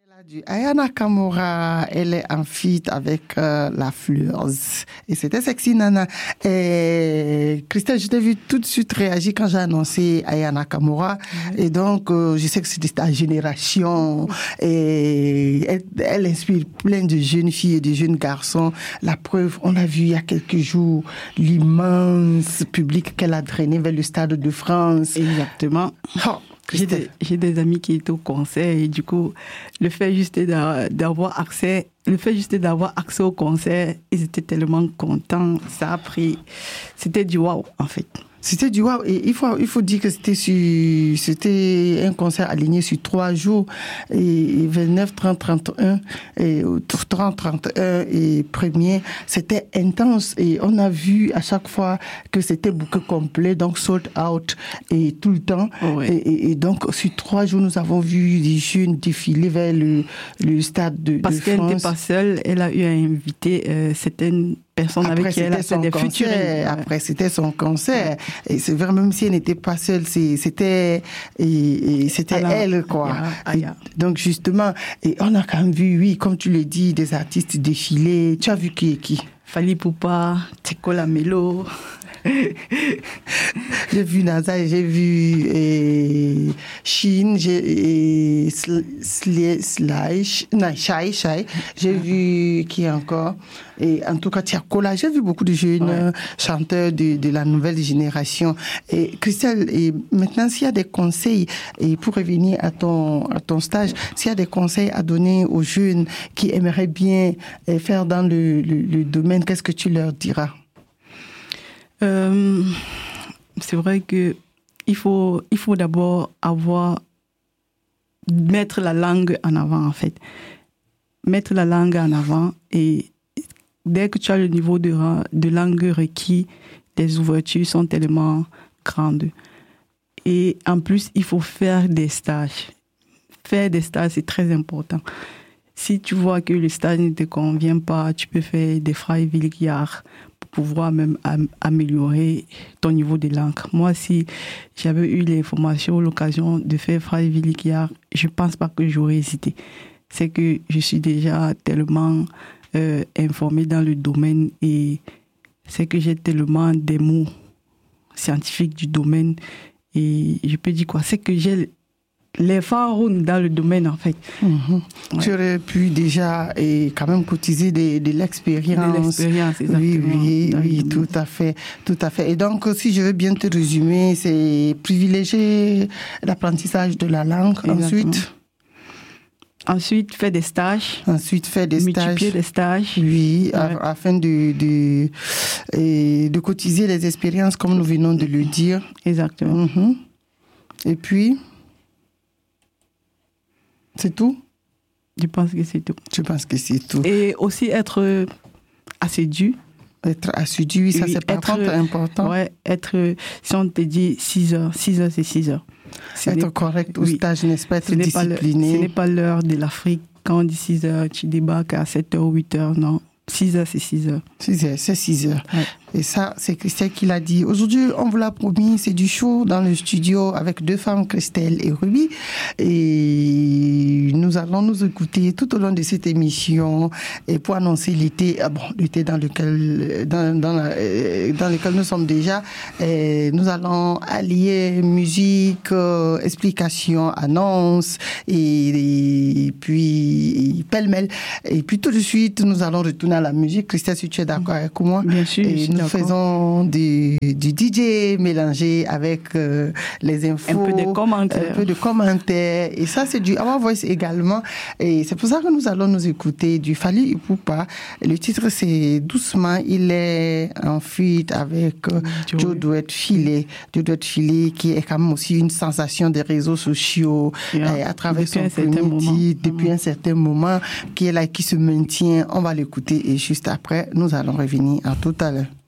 Aya Nakamura, elle est en feat avec la Fleurs. Et c'était sexy, Nana. Et Christelle, je t'ai vu tout de suite réagir quand j'ai annoncé Aya Nakamura. Et donc, je sais que c'était ta génération. Et elle inspire plein de jeunes filles et de jeunes garçons. La preuve, on a vu il y a quelques jours l'immense public qu'elle a drainé vers le Stade de France. Exactement. Oh. J'ai des amis qui étaient au concert et du coup, le fait juste d'avoir accès au concert, ils étaient tellement contents. C'était du waouh en fait. C'était du waouh. Et il faut dire que c'était un concert aligné sur 3 jours. Et 29, 30, 31, et 30, 31 et premier. C'était intense. Et on a vu à chaque fois que c'était bouquet complet, donc sold out et tout le temps. Ouais. Et donc, sur 3 jours, nous avons vu des jeunes défiler vers le stade de France. Parce qu'elle n'était pas seule, elle a eu à inviter certaines personnes avec qui elle a fait des featuring. Après, c'était son concert. Et c'est vrai, même si elle n'était pas seule, c'était elle, quoi. Donc, justement, et on a quand même vu, oui, comme tu le dis, des artistes défiler. Tu as vu qui est qui? Fally Ipupa, Teko Lamelo. J'ai vu NASA, j'ai vu Shin, j'ai Shai, j'ai vu qui encore, et en tout cas Tiakola, j'ai vu beaucoup de jeunes chanteurs de la nouvelle génération. Et Christelle, et maintenant s'il y a des conseils, et pour revenir à ton stage, s'il y a des conseils à donner aux jeunes qui aimeraient bien faire dans le domaine, qu'est-ce que tu leur diras? C'est vrai que il faut d'abord mettre la langue en avant, en fait. Mettre la langue en avant, et dès que tu as le niveau de langue requis, les ouvertures sont tellement grandes. Et en plus, il faut faire des stages. Faire des stages, c'est très important. Si tu vois que le stage ne te convient pas, tu peux faire des freiwilliges pour pouvoir même améliorer ton niveau de langue. Moi, si j'avais eu l'information, l'occasion de faire freiwilliges, je ne pense pas que j'aurais hésité. C'est que je suis déjà tellement informée dans le domaine, et c'est que j'ai tellement des mots scientifiques du domaine, et je peux dire quoi, c'est que j'ai les pharaons dans le domaine, en fait. Ouais. Tu aurais pu déjà quand même cotiser de l'expérience. De l'expérience, exactement. Oui, tout à fait. Et donc, si je veux bien te résumer, c'est privilégier l'apprentissage de la langue. Exactement. Ensuite, faire des stages. Multiplier des stages. Oui, afin de cotiser les expériences, comme nous venons de le dire. Exactement. Et puis... C'est tout? Je pense que c'est tout. Je pense que c'est tout. Et aussi être assidu. Être assidu, oui, ça c'est par contre important. Ouais, si on te dit 6 heures, c'est 6 heures. Être correct au stage, n'est-ce pas? Être discipliné. Ce n'est pas l'heure de l'Afrique. Quand on dit 6 heures, tu débarques à 7 heures, 8 heures, non. 6 heures, c'est 6 heures. 6 heures, c'est 6 heures. Ouais. Et ça, c'est Christelle qui l'a dit. Aujourd'hui, on vous l'a promis, c'est du show dans le studio avec 2 femmes, Christelle et Ruby. Et nous allons nous écouter tout au long de cette émission, et pour annoncer l'été, l'été dans lequel nous sommes déjà. Et nous allons allier musique, explication, annonce, et puis pêle-mêle. Et puis tout de suite, nous allons retourner à la musique. Christelle, si tu es d'accord avec moi? Bien sûr. Nous faisons du DJ mélangé avec les infos. Un peu de commentaires. Et ça, c'est du Our Voice également. Et c'est pour ça que nous allons nous écouter du Fally Ipupa. Le titre, c'est Doucement. Il est en feat avec Joe Duet Filé. Joe Duet Filé, qui est quand même aussi une sensation des réseaux sociaux à travers son premier titre, depuis un certain moment, qui est là, qui se maintient. On va l'écouter, et juste après, nous allons revenir. À tout à l'heure.